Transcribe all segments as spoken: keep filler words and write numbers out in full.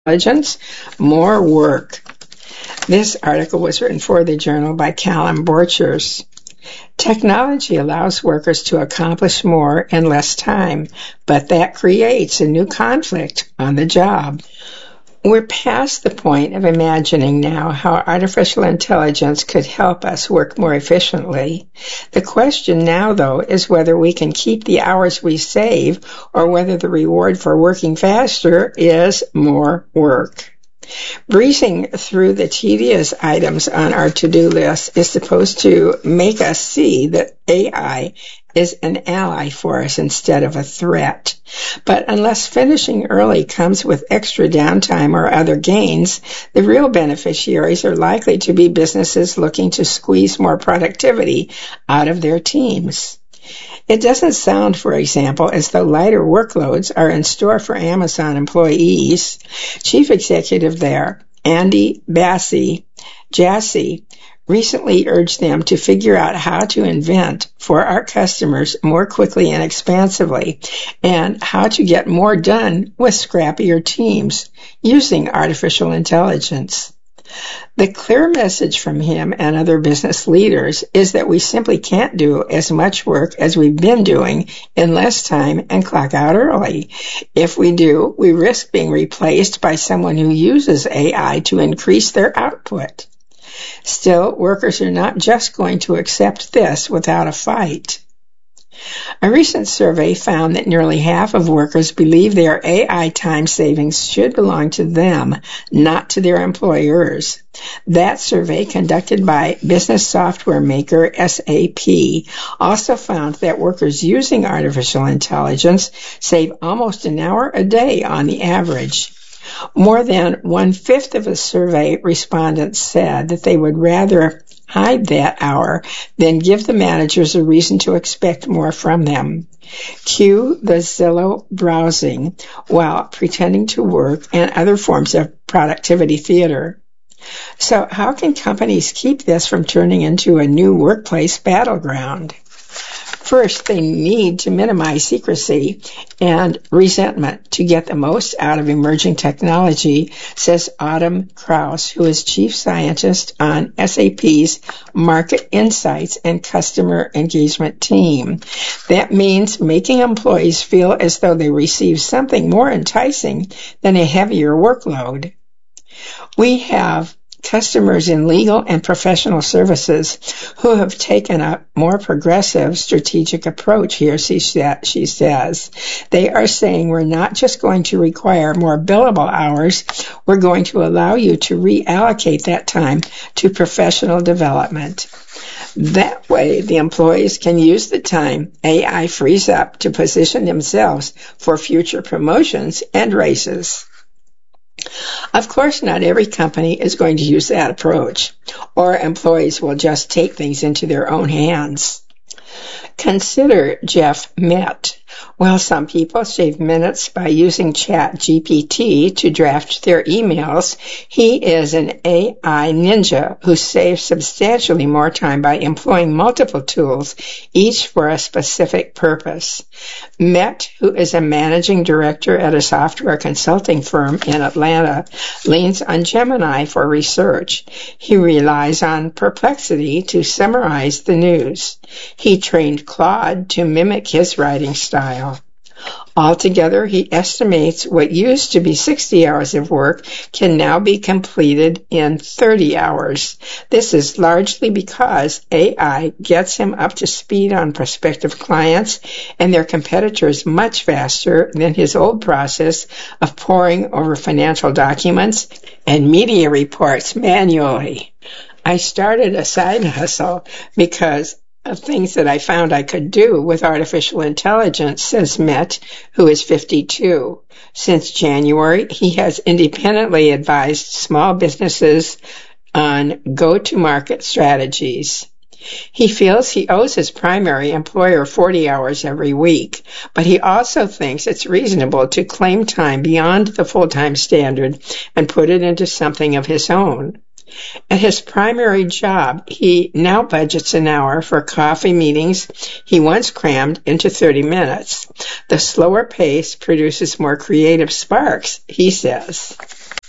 Intelligence, more work. This article was written for the journal by Callum Borchers. Technology allows workers to accomplish more in less time, but that creates a new conflict on the job. We're past the point of imagining now how artificial intelligence could help us work more efficiently. The question now, though, is whether we can keep the hours we save or whether the reward for working faster is more work. Breezing through the tedious items on our to-do list is supposed to make us see that A I is an ally for us instead of a threat. But unless finishing early comes with extra downtime or other gains, the real beneficiaries are likely to be businesses looking to squeeze more productivity out of their teams. It doesn't sound, for example, as though lighter workloads are in store for Amazon employees. Chief Executive there, Andy Bassi, Jassy, recently urged them to figure out how to invent for our customers more quickly and expansively, and how to get more done with scrappier teams using artificial intelligence. The clear message from him and other business leaders is that we simply can't do as much work as we've been doing in less time and clock out early. If we do, we risk being replaced by someone who uses A I to increase their output. Still, workers are not just going to accept this without a fight. A recent survey found that nearly half of workers believe their A I time savings should belong to them, not to their employers. That survey, conducted by business software maker S A P, also found that workers using artificial intelligence save almost an hour a day on the average. More than one-fifth of the survey respondents said that they would rather hide that hour than give the managers a reason to expect more from them. Cue the Zillow browsing while pretending to work and other forms of productivity theater. So how can companies keep this from turning into a new workplace battleground? First, they need to minimize secrecy and resentment to get the most out of emerging technology, says Autumn Krause, who is chief scientist on S A P's Market Insights and Customer Engagement team. That means making employees feel as though they receive something more enticing than a heavier workload. We have customers in legal and professional services who have taken a more progressive strategic approach here, she says. They are saying we're not just going to require more billable hours, we're going to allow you to reallocate that time to professional development. That way, the employees can use the time A I frees up to position themselves for future promotions and raises. Of course, not every company is going to use that approach, or employees will just take things into their own hands. Consider Jeff Met. While some people save minutes by using Chat G P T to draft their emails, he is an A I ninja who saves substantially more time by employing multiple tools, each for a specific purpose. Met, who is a managing director at a software consulting firm in Atlanta, leans on Gemini for research. He relies on Perplexity to summarize the news. He trained Claude to mimic his writing style. Altogether, he estimates what used to be sixty hours of work can now be completed in thirty hours. This is largely because A I gets him up to speed on prospective clients and their competitors much faster than his old process of poring over financial documents and media reports manually. I started a side hustle because of things that I found I could do with artificial intelligence, says Met, who is fifty-two. Since January, he has independently advised small businesses on go-to-market strategies. He feels he owes his primary employer forty hours every week, but he also thinks it's reasonable to claim time beyond the full-time standard and put it into something of his own. At his primary job, he now budgets an hour for coffee meetings he once crammed into thirty minutes. The slower pace produces more creative sparks, he says.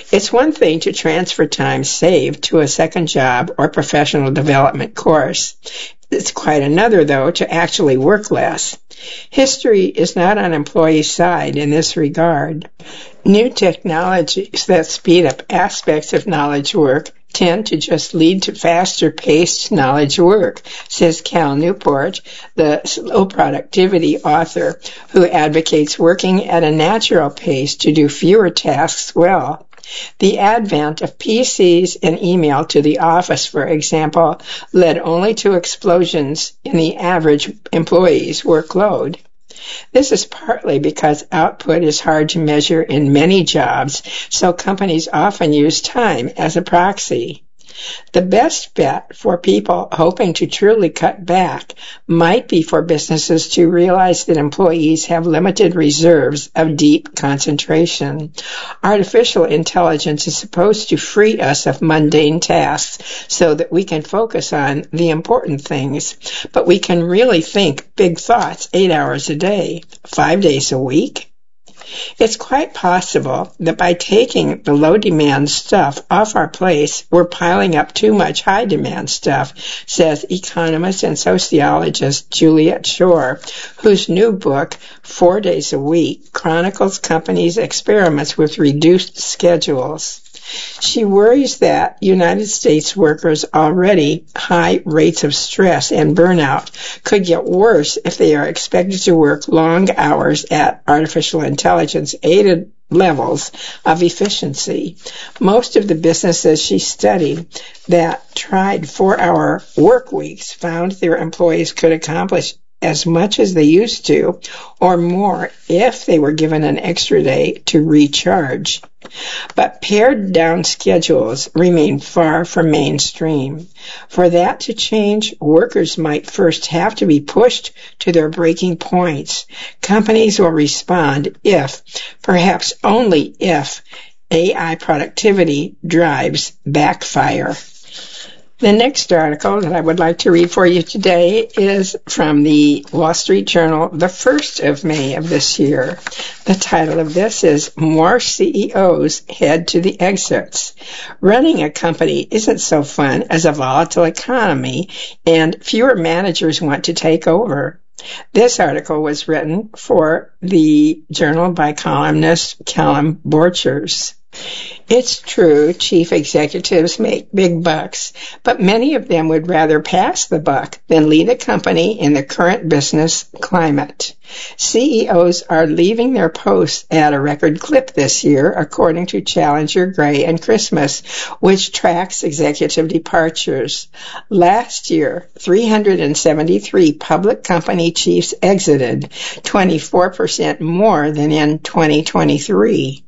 It's one thing to transfer time saved to a second job or professional development course. It's quite another, though, to actually work less. History is not on employees' side in this regard. New technologies that speed up aspects of knowledge work tend to just lead to faster-paced knowledge work, says Cal Newport, the slow productivity author who advocates working at a natural pace to do fewer tasks well. The advent of P Cs and email to the office, for example, led only to explosions in the average employee's workload. This is partly because output is hard to measure in many jobs, so companies often use time as a proxy. The best bet for people hoping to truly cut back might be for businesses to realize that employees have limited reserves of deep concentration. Artificial intelligence is supposed to free us of mundane tasks so that we can focus on the important things, but we can really think big thoughts eight hours a day, five days a week. It's quite possible that by taking the low-demand stuff off our plates, we're piling up too much high-demand stuff, says economist and sociologist Juliet Schor, whose new book, Four Days a Week, chronicles companies' experiments with reduced schedules. She worries that United States workers' already high rates of stress and burnout could get worse if they are expected to work long hours at artificial intelligence-aided levels of efficiency. Most of the businesses she studied that tried four-hour work weeks found their employees could accomplish as much as they used to, or more if they were given an extra day to recharge. But pared down schedules remain far from mainstream. For that to change, workers might first have to be pushed to their breaking points. Companies will respond if, perhaps only if, A I productivity drives backfire. The next article that I would like to read for you today is from the Wall Street Journal, the first of May of this year. The title of this is More C E Os Head to the Exits. Running a company isn't so fun as a volatile economy, and fewer managers want to take over. This article was written for the Journal by columnist Callum Borchers. It's true, chief executives make big bucks, but many of them would rather pass the buck than lead a company in the current business climate. C E Os are leaving their posts at a record clip this year, according to Challenger, Gray and Christmas, which tracks executive departures. Last year, three hundred seventy-three public company chiefs exited, twenty-four percent more than in twenty twenty-three.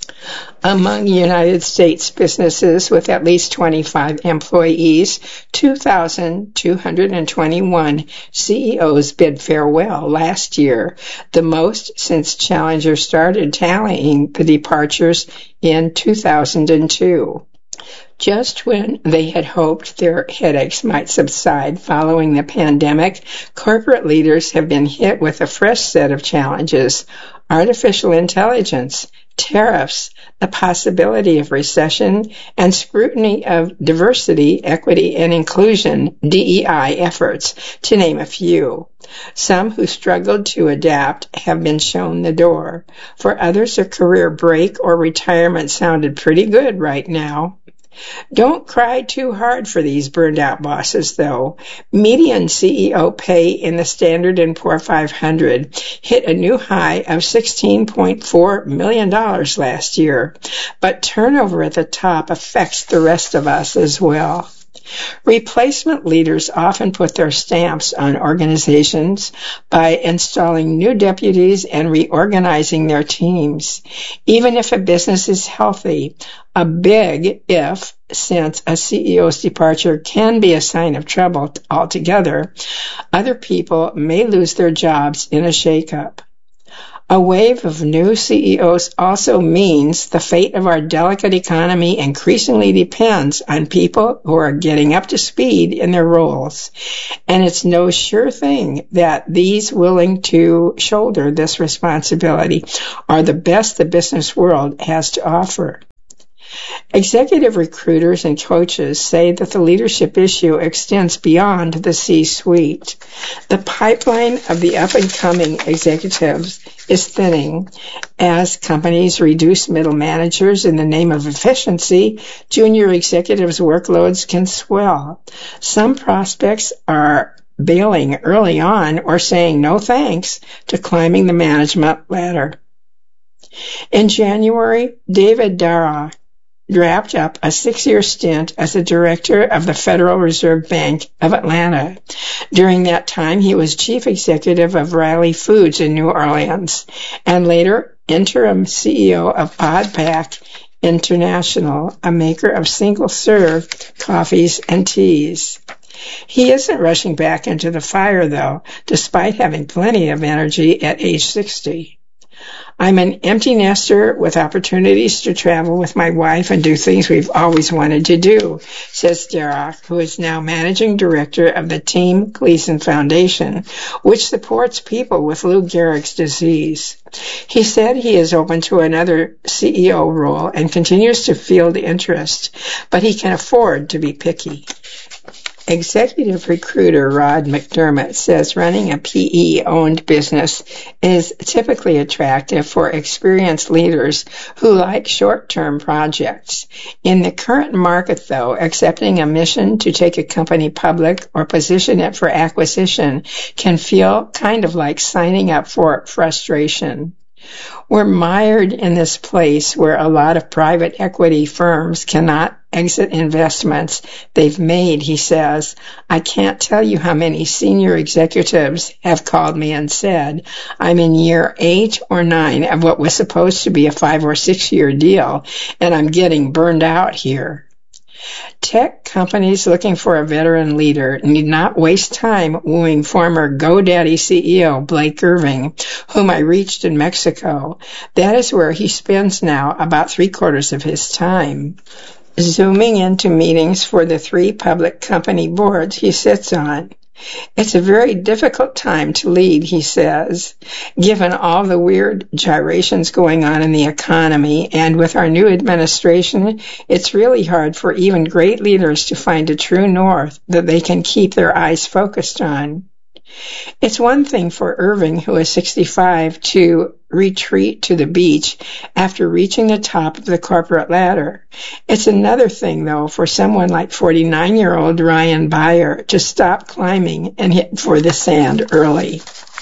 Among United States businesses with at least twenty-five employees, two thousand two hundred twenty-one C E Os bid farewell last year, the most since Challenger started tallying the departures in two thousand two. Just when they had hoped their headaches might subside following the pandemic, corporate leaders have been hit with a fresh set of challenges: artificial intelligence, tariffs, the possibility of recession, and scrutiny of diversity, equity, and inclusion D E I efforts, to name a few. Some who struggled to adapt have been shown the door. For others, a career break or retirement sounded pretty good right now. Don't cry too hard for these burned-out bosses, though. Median C E O pay in the Standard and Poor's five hundred hit a new high of sixteen point four million dollars last year, but turnover at the top affects the rest of us as well. Replacement leaders often put their stamps on organizations by installing new deputies and reorganizing their teams. Even if a business is healthy, a big if, since a C E O's departure can be a sign of trouble altogether, other people may lose their jobs in a shakeup. A wave of new C E Os also means the fate of our delicate economy increasingly depends on people who are getting up to speed in their roles. And it's no sure thing that these willing to shoulder this responsibility are the best the business world has to offer. Executive recruiters and coaches say that the leadership issue extends beyond the C-suite. The pipeline of the up-and-coming executives is thinning. As companies reduce middle managers in the name of efficiency, junior executives' workloads can swell. Some prospects are bailing early on or saying no thanks to climbing the management ladder. In January, David Dara wrapped up a six-year stint as a director of the Federal Reserve Bank of Atlanta. During that time, he was chief executive of Riley Foods in New Orleans and later interim C E O of Oddpack International, a maker of single-serve coffees and teas. He isn't rushing back into the fire, though, despite having plenty of energy at age sixty. I'm an empty nester with opportunities to travel with my wife and do things we've always wanted to do, says Derek, who is now managing director of the Team Gleason Foundation, which supports people with Lou Gehrig's disease. He said he is open to another C E O role and continues to field interest, but he can afford to be picky. Executive recruiter Rod McDermott says running a P E-owned business is typically attractive for experienced leaders who like short-term projects. In the current market, though, accepting a mission to take a company public or position it for acquisition can feel kind of like signing up for frustration. We're mired in this place where a lot of private equity firms cannot exit investments they've made, he says. I can't tell you how many senior executives have called me and said, I'm in year eight or nine of what was supposed to be a five or six year deal, and I'm getting burned out here. Tech companies looking for a veteran leader need not waste time wooing former GoDaddy C E O Blake Irving, whom I reached in Mexico. That is where he spends now about three quarters of his time. Zooming into meetings for the three public company boards he sits on. It's a very difficult time to lead, he says, given all the weird gyrations going on in the economy, and with our new administration, it's really hard for even great leaders to find a true north that they can keep their eyes focused on. It's one thing for Irving, who is sixty-five, to retreat to the beach after reaching the top of the corporate ladder. It's another thing, though, for someone like forty-nine-year-old Ryan Beyer to stop climbing and hit for the sand early.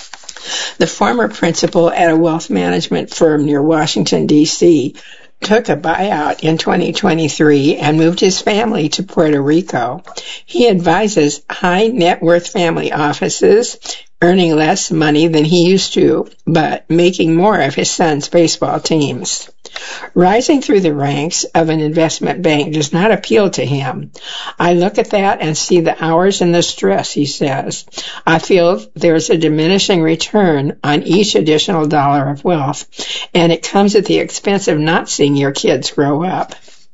The former principal at a wealth management firm near Washington, D C, took a buyout in twenty twenty-three and moved his family to Puerto Rico. He advises high net worth family offices, earning less money than he used to, but making more of his son's baseball teams. Rising through the ranks of an investment bank does not appeal to him. I look at that and see the hours and the stress, he says. I feel there's a diminishing return on each additional dollar of wealth, and it comes at the expense of not seeing your kids grow up.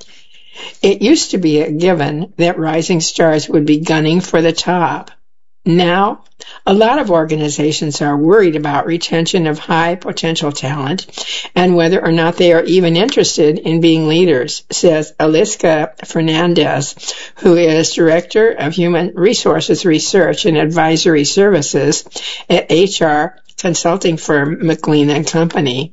It used to be a given that rising stars would be gunning for the top. Now, a lot of organizations are worried about retention of high potential talent and whether or not they are even interested in being leaders, says Aliska Fernandez, who is Director of Human Resources Research and Advisory Services at H R consulting firm McLean and Company.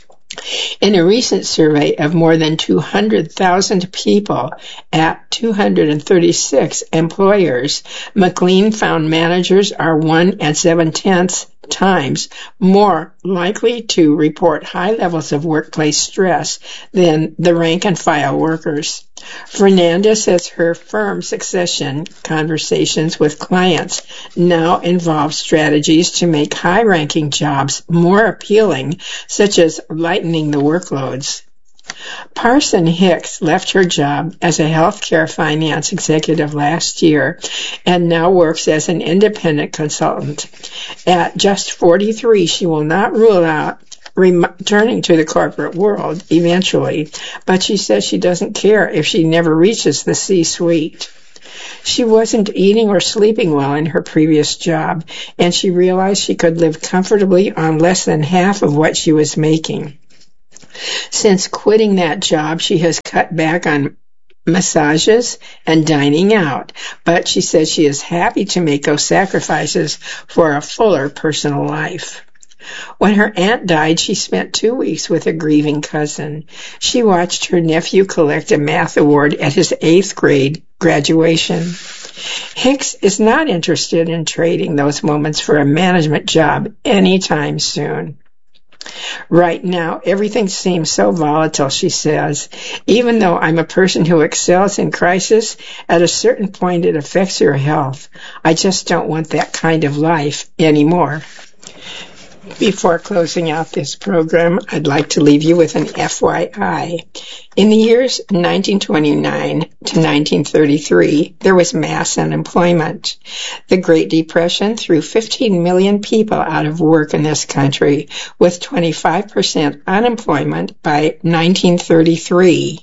In a recent survey of more than two hundred thousand people at two hundred thirty-six employers, McLean found managers are one and seven-tenths times more likely to report high levels of workplace stress than the rank-and-file workers. Fernandez says her firm's succession conversations with clients now involve strategies to make high-ranking jobs more appealing, such as lightening the workloads. Parson Hicks left her job as a healthcare finance executive last year and now works as an independent consultant. At just forty-three, she will not rule out returning to the corporate world eventually, but she says she doesn't care if she never reaches the C-suite. She wasn't eating or sleeping well in her previous job, and she realized she could live comfortably on less than half of what she was making. Since quitting that job, she has cut back on massages and dining out, but she says she is happy to make those sacrifices for a fuller personal life. When her aunt died, she spent two weeks with a grieving cousin. She watched her nephew collect a math award at his eighth grade graduation. Hicks is not interested in trading those moments for a management job anytime soon. Right now, everything seems so volatile, she says. Even though I'm a person who excels in crisis, at a certain point it affects your health. I just don't want that kind of life anymore. Before closing out this program, I'd like to leave you with an F Y I. In the years nineteen twenty-nine to nineteen thirty-three, there was mass unemployment. The Great Depression threw fifteen million people out of work in this country, with twenty-five percent unemployment by nineteen thirty-three.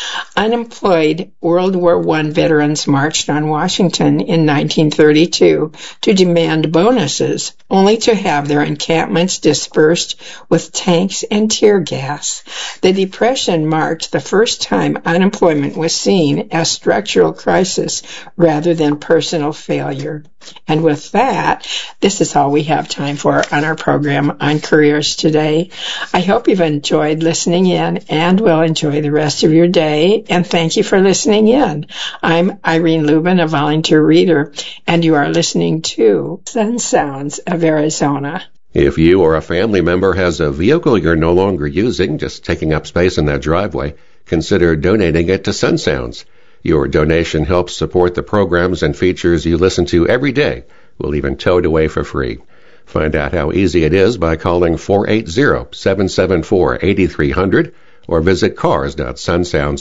Unemployed World War One veterans marched on Washington in nineteen thirty-two to demand bonuses, only to have their encampments dispersed with tanks and tear gas. The Depression marked the first time unemployment was seen as structural crisis rather than personal failure. And with that, this is all we have time for on our program on Careers Today. I hope you've enjoyed listening in and will enjoy the rest of your day, and thank you for listening in. I'm Irene Lubin, a volunteer reader, and you are listening to Sun Sounds of Arizona. If you or a family member has a vehicle you're no longer using, just taking up space in that driveway, consider donating it to Sun Sounds. Your donation helps support the programs and features you listen to every day. We'll even tow it away for free. Find out how easy it is by calling four eight zero, seven seven four, eight three zero zero or visit cars dot sun sounds